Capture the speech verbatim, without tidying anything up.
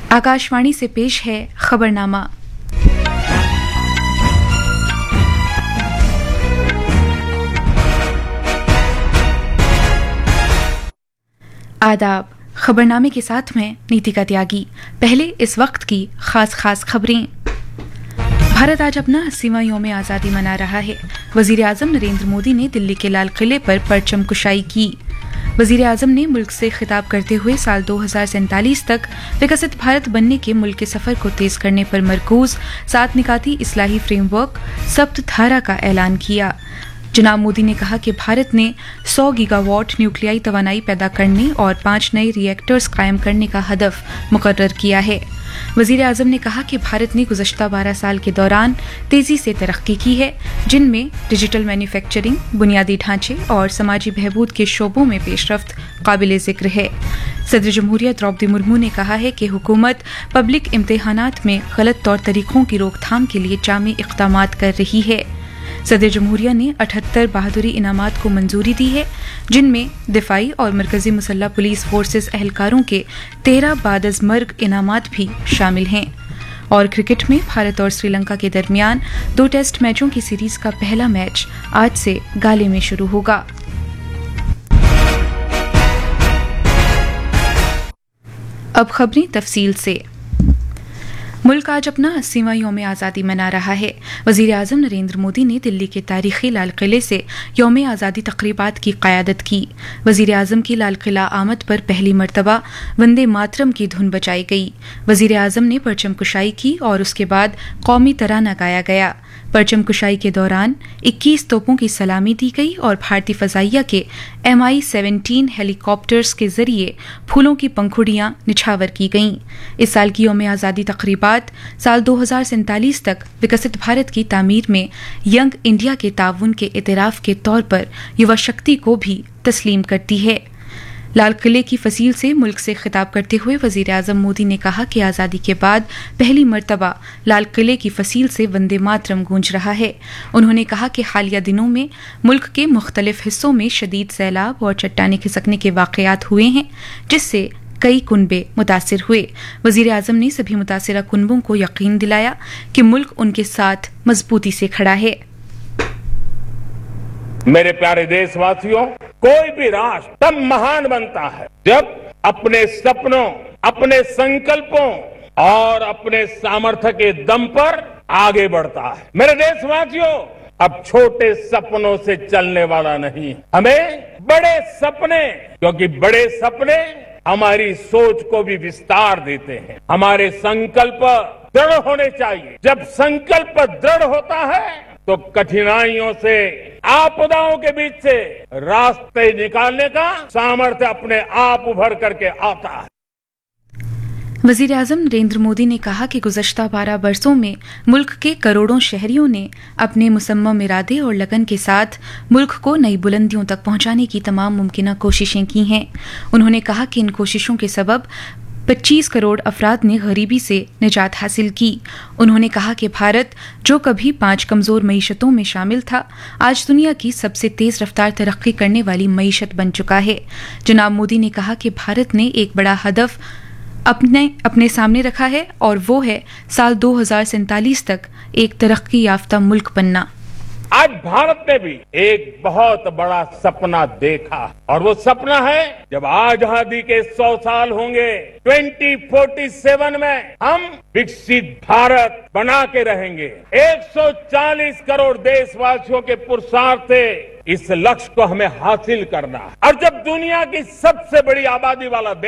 आकाशवाणी से पेश है खबरनामा। आदाब। खबरनामे के साथ में नीतिका त्यागी। पहले इस वक्त की खास खास खबरें। भारत आज अपना अस्सीवां यौम आज़ादी मना रहा है। वजीर आजम नरेंद्र मोदी ने दिल्ली के लाल किले पर परचम कुशाई की। वजीर आजम ने मुल्क से खिताब करते हुए साल दो हजार सैंतालीस तक विकसित भारत बनने के मुल्क के सफर को तेज करने पर मरकूज सात निकाती इस्लाही फ्रेमवर्क सप्त धारा का ऐलान किया। जनाब मोदी ने कहा कि भारत ने सौ गीगावाट न्यूक्लियाई तवानाई पैदा करने और पांच नए रिएक्टर्स कायम करने का हदफ मुकर्रर किया है। वजीर आजम ने कहा कि भारत ने गुज़श्ता बारह साल के दौरान तेजी से तरक्की की है, जिनमें डिजिटल मैन्युफैक्चरिंग, बुनियादी ढांचे और समाजी बहबूद के शोबों में पेशरफ्त काबिल जिक्र है। सदर जमहूरिया द्रौपदी मुर्मू ने कहा है कि हुकूमत पब्लिक इम्तिहानात में गलत तौर तरीकों की रोकथाम के लिए जामी इक़दामात कर रही है। सदर जमहूरिया ने अठहत्तर बहादुरी इनामात को मंजूरी दी है, जिनमें दिफाई और मरकजी मुसल्ह पुलिस फोर्सेस एहलकारों के तेरह बादज़मर्ग इनामात भी शामिल हैं। और क्रिकेट में भारत और श्रीलंका के दरमियान दो टेस्ट मैचों की सीरीज का पहला मैच आज से गाले में शुरू होगा। अब खबरें तफसील से। मुल्क आज अपना अस्सीवां यौम आज़ादी मना रहा है। वजीर आजम नरेंद्र मोदी ने दिल्ली के तारीखी लाल किले से यौम आज़ादी तकरीबात की क़यादत की। वजीर आजम की लाल किला आमद पर पहली मरतबा वंदे मातरम की धुन बजाई गई। वजीर आजम ने परचम कुशाई की और उसके बाद कौमी तराना गाया गया। परचम कुशाई के दौरान इक्कीस तोपों की सलामी दी गई और भारतीय फ़ज़ाइया के एम आई सेवनटीन हेलीकॉप्टर्स के जरिए फूलों की पंखुड़ियां निछावर की गईं। इस साल की यौम आज़ादी तकरीबात साल दो हजार सैंतालीस तक विकसित भारत की तामीर में यंग इंडिया के ताउन के इतराफ़ के तौर पर युवा शक्ति को भी तस्लीम करती है। लाल किले की फसील से मुल्क से खिताब करते हुए वजीर आजम मोदी ने कहा कि आज़ादी के बाद पहली मरतबा लाल किले की फसील से वंदे मातरम गूंज रहा है। उन्होंने कहा कि हालिया दिनों में मुल्क के मुख्तलिफ हिस्सों में शदीद सैलाब और चट्टाने खिसकने के वाक़यात हुए हैं, जिससे कई कुनबे मुतासिर हुए। वजीर आजम ने सभी मुतासिरा कुनबों को यकीन दिलाया कि मुल्क उनके साथ मजबूती से खड़ा है। मेरे प्यारे देशवासियों, कोई भी राष्ट्र तब महान बनता है जब अपने सपनों, अपने संकल्पों और अपने सामर्थ्य के दम पर आगे बढ़ता है। मेरे देशवासियों, अब छोटे सपनों से चलने वाला नहीं, हमें बड़े सपने, क्योंकि बड़े सपने हमारी सोच को भी विस्तार देते हैं। हमारे संकल्प दृढ़ होने चाहिए। जब संकल्प दृढ़ होता है तो कठिनाइयों से, आपदाओं के बीच से रास्ते निकालने का सामर्थ्य अपने आप उभर करके आता है। वजीर आजम नरेंद्र मोदी ने कहा कि गुज़श्ता बारह बरसों में मुल्क के करोड़ों शहरियों ने अपने मुसम्मम इरादे और लगन के साथ मुल्क को नई बुलंदियों तक पहुंचाने की तमाम मुमकिन कोशिशें की हैं। उन्होंने कहा कि इन कोशिशों के सबब पच्चीस करोड़ अफराद ने गरीबी से निजात हासिल की। उन्होंने कहा कि भारत, जो कभी पांच कमजोर मईशतों में शामिल था, आज दुनिया की सबसे तेज रफ्तार तरक्की करने वाली मईशत बन चुका है। जनाब मोदी ने कहा कि भारत ने एक बड़ा हदफ अपने अपने सामने रखा है और वो है साल दो हजार सैंतालीस तक एक तरक्की याफ्ता मुल्क बनना। आज भारत ने भी एक बहुत बड़ा सपना देखा और वो सपना है जब आजादी के सौ साल होंगे, ट्वेंटी फोर्टी सेवन में हम विकसित भारत बना के रहेंगे। एक सौ चालीस करोड़ देशवासियों के पुरुषार्थ से इस लक्ष्य को हमें हासिल करना है। और जब दुनिया की सबसे बड़ी आबादी वाला